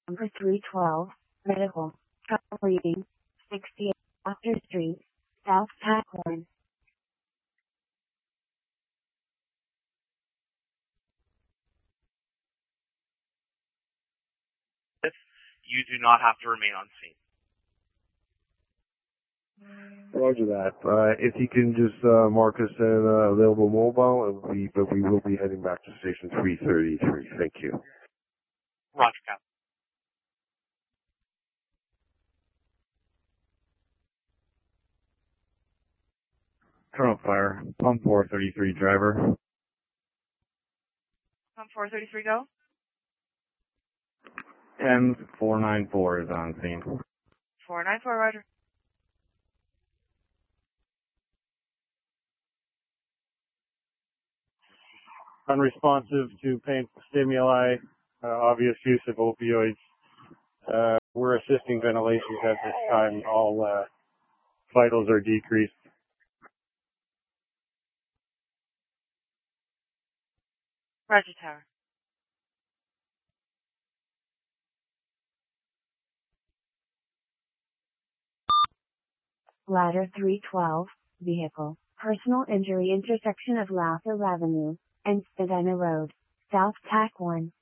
Number 312, medical, trouble breathing, 68 Doctor Street, South Tack 1. You do not have to remain on scene. Roger that. If you can just mark us an available mobile, but we will be heading back to station 333. Thank you. Roger, Captain. Colonel Fire, pump 433 driver. Pump 433, go. 10494 is on scene. 494, roger. Unresponsive to painful stimuli, obvious use of opioids. We're assisting ventilations at this time. All vitals are decreased. Roger, Tower. Ladder 312, vehicle, personal injury intersection of Lafayette Avenue and Spadina Road, South Tack 1.